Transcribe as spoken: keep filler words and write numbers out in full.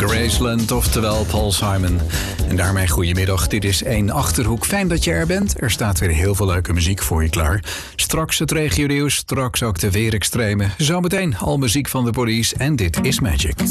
Graceland, oftewel Paul Simon. En daarmee goedemiddag, dit is één Achterhoek. Fijn dat je er bent. Er staat weer heel veel leuke muziek voor je klaar. Straks het regionieuws, straks ook de weerextremen. Zometeen al muziek van de Police en dit is Magic.